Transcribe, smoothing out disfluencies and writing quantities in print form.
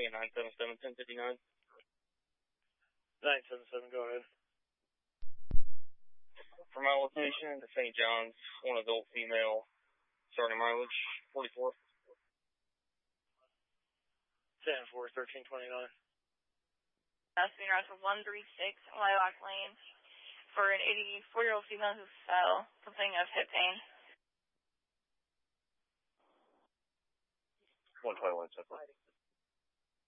County and 977-1059. 977, go ahead. For my location, to St. John's, one adult female, starting mileage, 44. San 4, 1329. Speed route for 136 Lilac Lane for an 84-year-old female who fell, complaining of hip pain. 121 separate.